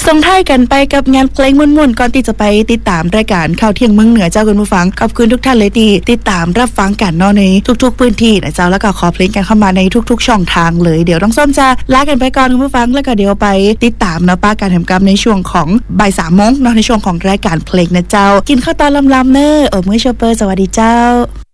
ส่งท้ายกันไปกับงานเพลงม่วนๆก่อนที่จะไปติดตามรายการข่าวเที่ยงเมืองเหนือเจ้าคุณผู้ฟังขอบคุณทุกท่านเลยที่ติดตามรับฟังกันเนาะในทุกๆพื้นที่นะเจ้าแล้วก็ขอเพลงกันเข้ามาในทุกๆช่องทางเลยเดี๋ยวน้องส้มจะลากันไปก่อนคุณผู้ฟังแล้วก็เดี๋ยวไปติดตามนะป้าการทำกรรมในช่วงของบ่าย 3 โมงเนาะในช่วงของรายการเพลงนะเจ้ากินข้าวตอนลำๆเนอมื้อเชอเปอร์สวัสดีเจ้า